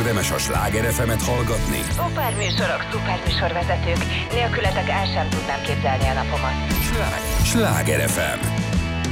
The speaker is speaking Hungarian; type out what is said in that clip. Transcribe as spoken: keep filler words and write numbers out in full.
érdemes a Sláger ef emet hallgatni? Szuper műsorok, szuper műsorvezetők. Nélkületek el sem tudnám képzelni a napomat. Sláger ef em.